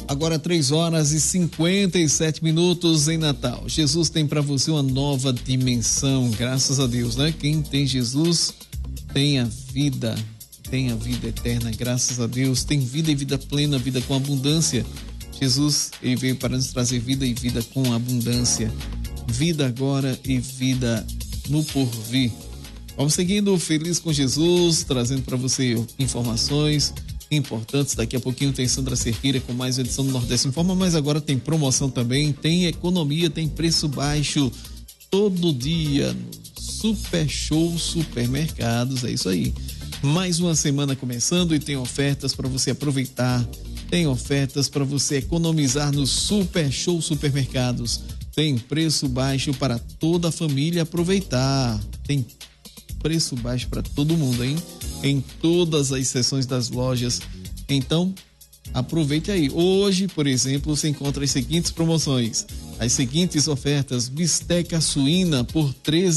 Agora 3h57 em Natal. Jesus tem para você uma nova dimensão, graças a Deus, né? Quem tem Jesus tem a vida eterna, graças a Deus, tem vida e vida plena, vida com abundância. Jesus, ele veio para nos trazer vida e vida com abundância, vida agora e vida no porvir. Vamos seguindo, feliz com Jesus, trazendo para você informações importantes. Daqui a pouquinho tem Sandra Cerqueira com mais edição do Nordeste Informa, mas agora tem promoção também, tem economia, tem preço baixo todo dia no Super Show Supermercados, é isso aí. Mais uma semana começando e tem ofertas para você aproveitar, tem ofertas para você economizar no Super Show Supermercados. Tem preço baixo para toda a família aproveitar, tem preço baixo para todo mundo, hein? Em todas as seções das lojas. Então, aproveite aí. Hoje, por exemplo, você encontra as seguintes promoções, as seguintes ofertas: bisteca suína por